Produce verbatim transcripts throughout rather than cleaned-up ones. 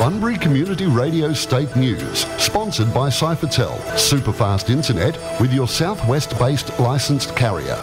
Bunbury Community Radio State News, sponsored by Cyfertel, superfast internet with your southwest-based licensed carrier.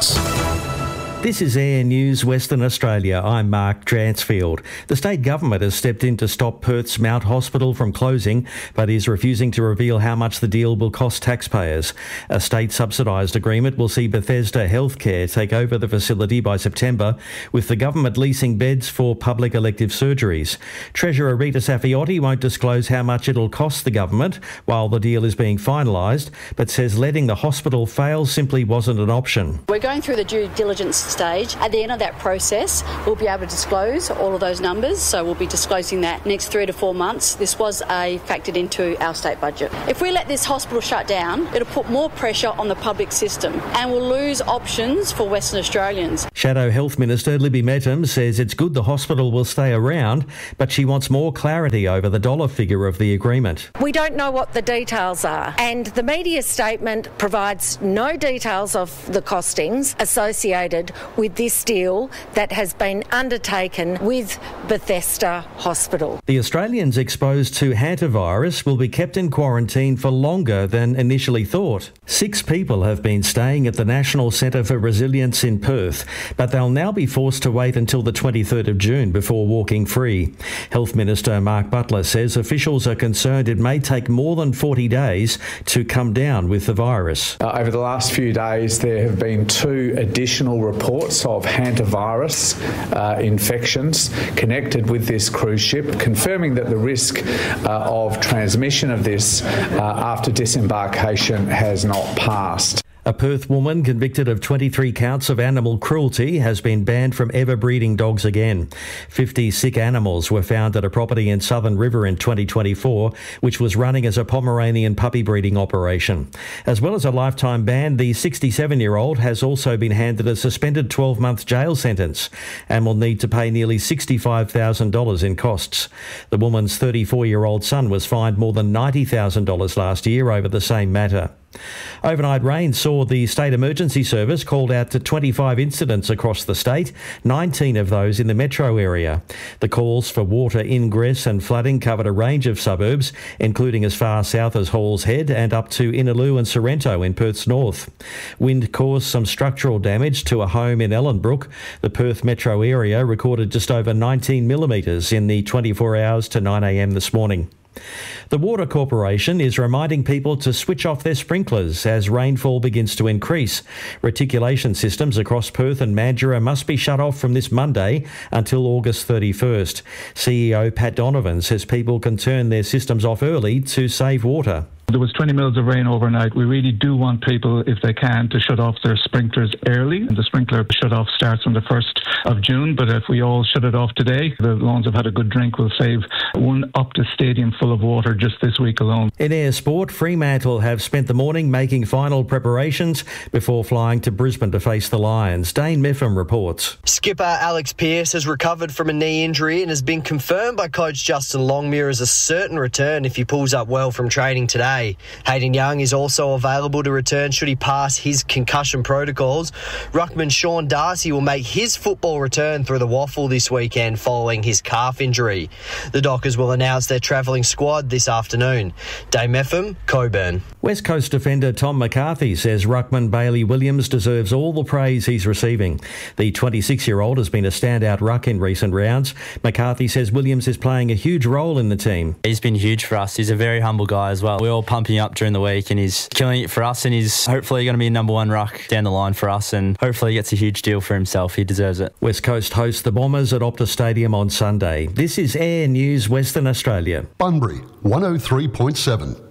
This is Air News Western Australia. I'm Mark Dransfield. The state government has stepped in to stop Perth's Mount Hospital from closing, but is refusing to reveal how much the deal will cost taxpayers. A state subsidised agreement will see Bethesda Healthcare take over the facility by September, with the government leasing beds for public elective surgeries. Treasurer Rita Safiotti won't disclose how much it'll cost the government while the deal is being finalised, but says letting the hospital fail simply wasn't an option. We're going through the due diligence stage. At the end of that process, we'll be able to disclose all of those numbers, so we'll be disclosing that next three to four months. This was a factored into our state budget. If we let this hospital shut down, it'll put more pressure on the public system and we'll lose options for Western Australians. Shadow Health Minister Libby Metum says it's good the hospital will stay around, but she wants more clarity over the dollar figure of the agreement. We don't know what the details are, and the media statement provides no details of the costings associated with this deal that has been undertaken with Bethesda Hospital. The Australians exposed to hantavirus will be kept in quarantine for longer than initially thought. Six people have been staying at the National Centre for Resilience in Perth, but they'll now be forced to wait until the twenty-third of June before walking free. Health Minister Mark Butler says officials are concerned it may take more than forty days to come down with the virus. Uh, over the last few days, there have been two additional reports of hantavirus uh, infections connected with this cruise ship, confirming that the risk uh, of transmission of this uh, after disembarkation has not passed. A Perth woman convicted of twenty-three counts of animal cruelty has been banned from ever breeding dogs again. fifty sick animals were found at a property in Southern River in twenty twenty-four, which was running as a Pomeranian puppy breeding operation. As well as a lifetime ban, the sixty-seven-year-old has also been handed a suspended twelve-month jail sentence and will need to pay nearly sixty-five thousand dollars in costs. The woman's thirty-four-year-old son was fined more than ninety thousand dollars last year over the same matter. Overnight rain saw the State Emergency Service called out to twenty-five incidents across the state, nineteen of those in the metro area. The calls for water ingress and flooding covered a range of suburbs, including as far south as Halls Head and up to Innaloo and Sorrento in Perth's north. Wind caused some structural damage to a home in Ellenbrook. The Perth metro area recorded just over nineteen millimetres in the twenty-four hours to nine a m this morning. The Water Corporation is reminding people to switch off their sprinklers as rainfall begins to increase. Reticulation systems across Perth and Mandurah must be shut off from this Monday until August thirty-first. C E O Pat Donovan says people can turn their systems off early to save water. There was twenty mils of rain overnight. We really do want people, if they can, to shut off their sprinklers early. The sprinkler shut-off starts on the first of June, but if we all shut it off today, the lawns have had a good drink. We'll save one Optus stadium full of water just this week alone. In air sport, Fremantle have spent the morning making final preparations before flying to Brisbane to face the Lions. Dane Meffam reports. Skipper Alex Pearce has recovered from a knee injury and has been confirmed by coach Justin Longmuir as a certain return if he pulls up well from training today. Hayden Young is also available to return should he pass his concussion protocols. Ruckman Sean Darcy will make his football return through the waffle this weekend following his calf injury. The Dockers will announce their travelling squad this afternoon. Dame Meffam, Coburn. West Coast defender Tom McCarthy says Ruckman Bailey Williams deserves all the praise he's receiving. The twenty-six-year-old has been a standout ruck in recent rounds. McCarthy says Williams is playing a huge role in the team. He's been huge for us. He's a very humble guy as well. We're all pumping up during the week and he's killing it for us, and he's hopefully going to be a number one ruck down the line for us, and hopefully he gets a huge deal for himself. He deserves it. West Coast hosts the Bombers at Optus Stadium on Sunday. This is Air News Western Australia. Bunbury, one oh three point seven.